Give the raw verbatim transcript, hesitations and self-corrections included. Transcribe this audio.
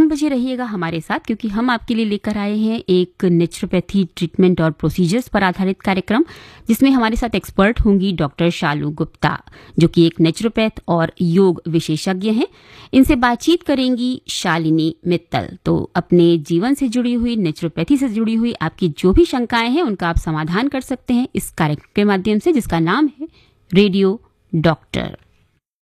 बजे रहिएगा हमारे साथ, क्योंकि हम आपके लिए लेकर आए हैं एक नेचुरोपैथी ट्रीटमेंट और प्रोसीजर्स पर आधारित कार्यक्रम, जिसमें हमारे साथ एक्सपर्ट होंगी डॉक्टर शालू गुप्ता, जो कि एक नेचुरोपैथ और योग विशेषज्ञ हैं। इनसे बातचीत करेंगी शालिनी मित्तल। तो अपने जीवन से जुड़ी हुई, नेचुरोपैथी से जुड़ी हुई आपकी जो भी शंकाएं हैं, उनका आप समाधान कर सकते हैं इस कार्यक्रम के माध्यम से, जिसका नाम है रेडियो डॉक्टर।